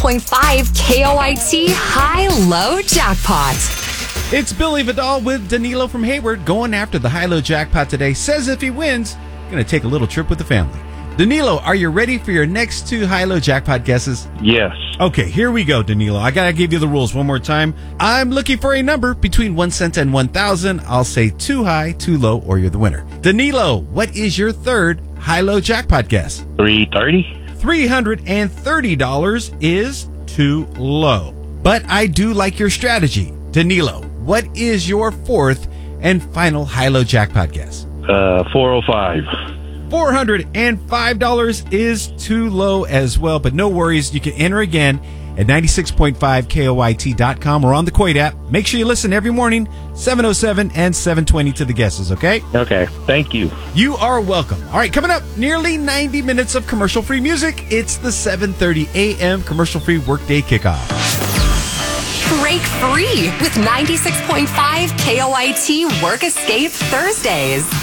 96.5 KOIT High-Low Jackpot. It's Billy Vidal with Danilo from Hayward going after the high-low jackpot today. Says if he wins, going to take a little trip with the family. Danilo, are you ready for your next two high-low jackpot guesses? Yes. Okay, here we go, Danilo. I got to give you the rules one more time. I'm looking for a number between 1 cent and 1,000. I'll say too high, too low, or you're the winner. Danilo, what is your third high-low jackpot guess? $330. $330 is too low. But I do like your strategy. Danilo, what is your fourth and final high-low jackpot guess? $405. $405 is too low as well, but no worries. You can enter again at 96.5KOIT.com or on the Coit app. Make sure you listen every morning, 7:07 and 7:20 to the guesses, okay? Okay, thank you. You are welcome. All right, coming up, nearly 90 minutes of commercial-free music. It's the 7:30 a.m. commercial-free workday kickoff. Break free with 96.5 KOIT Work Escape Thursdays.